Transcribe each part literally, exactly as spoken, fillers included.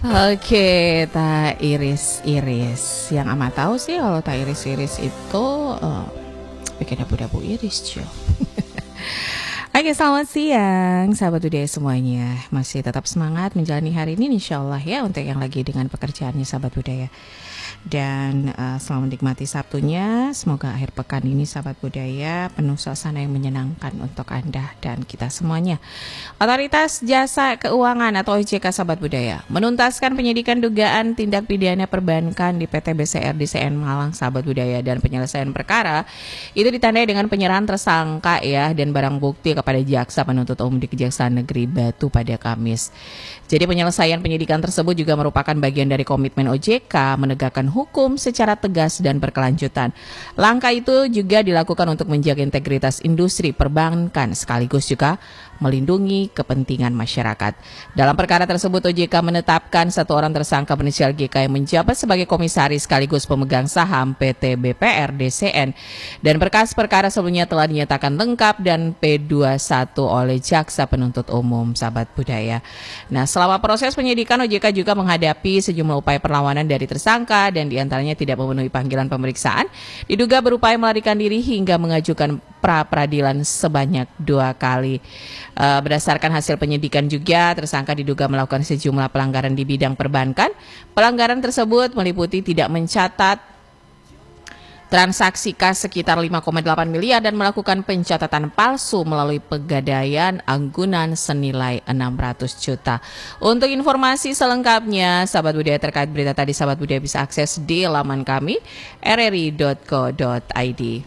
Oke, tak iris-iris. Yang amat tahu sih kalau tak iris-iris itu uh, bikin dabu-dabu iris, cuy. Oke, selamat siang sahabat budaya semuanya. Masih tetap semangat menjalani hari ini insya Allah ya, untuk yang lagi dengan pekerjaannya sahabat budaya. Dan uh, selamat menikmati Sabtunya. Semoga akhir pekan ini sahabat budaya penuh suasana yang menyenangkan untuk Anda dan kita semuanya. Otoritas Jasa Keuangan atau O J K sahabat budaya menuntaskan penyidikan dugaan tindak pidana perbankan di P T B C R D C N Malang sahabat budaya, dan penyelesaian perkara itu ditandai dengan penyerahan tersangka ya dan barang bukti kepada jaksa penuntut umum di Kejaksaan Negeri Batu pada Kamis. Jadi penyelesaian penyidikan tersebut juga merupakan bagian dari komitmen O J K menegakkan hukum secara tegas dan berkelanjutan. Langkah itu juga dilakukan untuk menjaga integritas industri perbankan sekaligus juga melindungi kepentingan masyarakat. Dalam perkara tersebut, O J K menetapkan satu orang tersangka berinisial G K yang menjabat sebagai komisaris sekaligus pemegang saham P T B P R D C N, dan berkas perkara sebelumnya telah dinyatakan lengkap dan P dua puluh satu oleh jaksa penuntut umum sahabat budaya. Nah, selama proses penyidikan O J K juga menghadapi sejumlah upaya perlawanan dari tersangka, dan diantaranya tidak memenuhi panggilan pemeriksaan, diduga berupaya melarikan diri hingga mengajukan pra peradilan sebanyak dua kali. Uh, berdasarkan hasil penyidikan juga, tersangka diduga melakukan sejumlah pelanggaran di bidang perbankan. Pelanggaran tersebut meliputi tidak mencatat transaksi kas sekitar lima koma delapan miliar dan melakukan pencatatan palsu melalui pegadaian anggunan senilai enam ratus juta. Untuk informasi selengkapnya, sahabat budaya terkait berita tadi, sahabat budaya bisa akses di laman kami r r i dot co dot i d.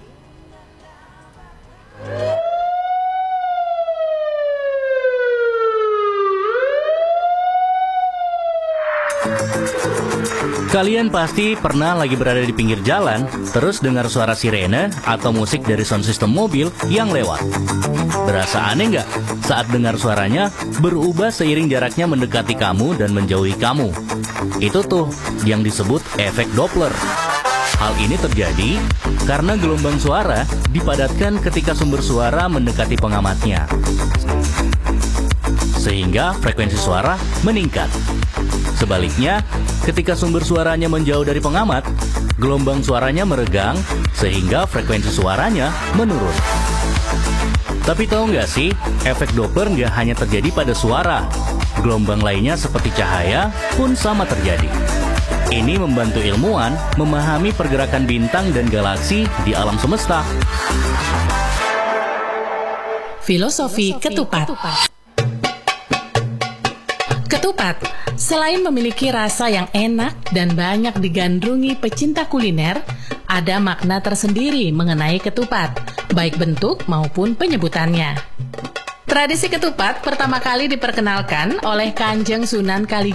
Kalian pasti pernah lagi berada di pinggir jalan, terus dengar suara sirene atau musik dari sound system mobil yang lewat. Berasa aneh nggak saat dengar suaranya berubah seiring jaraknya mendekati kamu dan menjauhi kamu? Itu tuh yang disebut efek Doppler. Hal ini terjadi karena gelombang suara dipadatkan ketika sumber suara mendekati pengamatnya, sehingga frekuensi suara meningkat. Sebaliknya, ketika sumber suaranya menjauh dari pengamat, gelombang suaranya meregang sehingga frekuensi suaranya menurun. Tapi tahu nggak sih, efek Doppler nggak hanya terjadi pada suara. Gelombang lainnya seperti cahaya pun sama terjadi. Ini membantu ilmuwan memahami pergerakan bintang dan galaksi di alam semesta. Filosofi ketupat. Ketupat, selain memiliki rasa yang enak dan banyak digandrungi pecinta kuliner, ada makna tersendiri mengenai ketupat, baik bentuk maupun penyebutannya. Tradisi ketupat pertama kali diperkenalkan oleh Kanjeng Sunan Kalijaga